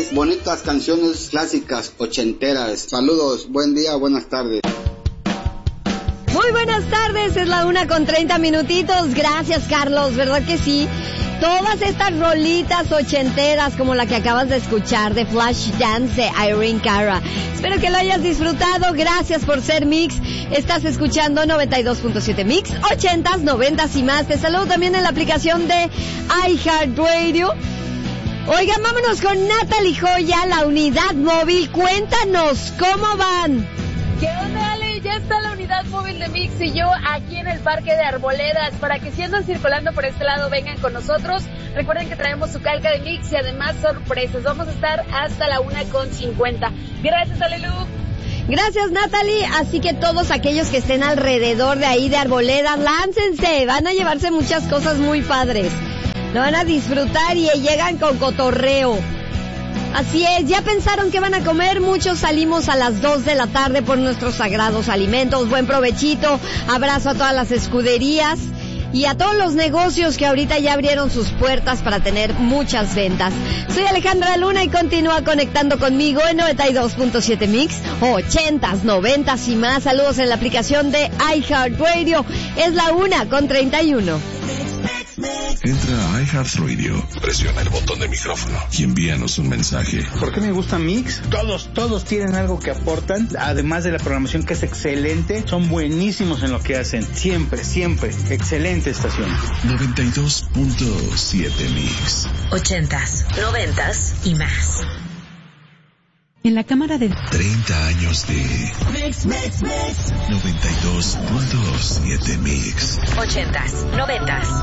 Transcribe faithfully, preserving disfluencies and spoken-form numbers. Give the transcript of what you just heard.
Mix, bonitas canciones clásicas, ochenteras. Saludos, buen día, buenas tardes. Muy buenas tardes, es la una con treinta minutitos. Gracias, Carlos, ¿verdad que sí? Todas estas rolitas ochenteras como la que acabas de escuchar de Flashdance de Irene Cara. Espero que lo hayas disfrutado. Gracias por ser Mix. Estás escuchando noventa y dos punto siete Mix, ochentas, noventas y más. Te saludo también en la aplicación de iHeartRadio. Oigan, vámonos con Natalie Joya, la unidad móvil. Cuéntanos, ¿cómo van? ¿Qué onda, Ale? Ya está la unidad móvil de Mix y yo aquí en el Parque de Arboledas. Para que si andan circulando por este lado, vengan con nosotros. Recuerden que traemos su calca de Mix y además sorpresas. Vamos a estar hasta la una con cincuenta. Gracias, Alelu. Gracias, Natalie. Así que todos aquellos que estén alrededor de ahí de Arboledas, láncense. Van a llevarse muchas cosas muy padres. Lo van a disfrutar y llegan con cotorreo. Así es, ¿ya pensaron qué van a comer? Muchos salimos a las dos de la tarde por nuestros sagrados alimentos. Buen provechito, abrazo a todas las escuderías y a todos los negocios que ahorita ya abrieron sus puertas para tener muchas ventas. Soy Alejandra Luna y continúa conectando conmigo en noventa y dos punto siete Mix, ochentas, noventas y más. Saludos en la aplicación de iHeartRadio. Es la una con treinta y uno. Entra a iHeartRadio, presiona el botón de micrófono y envíanos un mensaje. ¿Por qué me gusta Mix? Todos, todos tienen algo que aportan, además de la programación que es excelente, son buenísimos en lo que hacen, siempre, siempre, excelente estación. noventa y dos punto siete Mix. Ochentas, noventas y más. En la cámara de treinta años de Mix, Mix, Mix. noventa y dos punto siete Mix. Ochentas, noventas